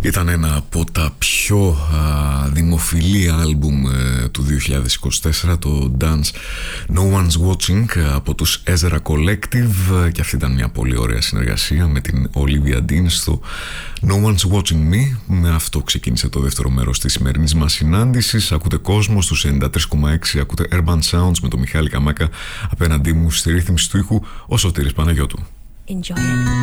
Ήταν ένα από τα πιο δημοφιλή άλμπουμ του 2024, το Dance No One's Watching από τους Ezra Collective, και αυτή ήταν μια πολύ ωραία συνεργασία με την Olivia Dean στο No One's Watching Me. Με αυτό ξεκίνησε το δεύτερο μέρος της σημερινής μας συνάντησης. Ακούτε κόσμο στους 93,6, ακούτε Urban Sounds με τον Μιχάλη Καμάκα, απέναντί μου στη ρύθμιση του ήχου ο Σωτήρης Παναγιώτου. Enjoy it.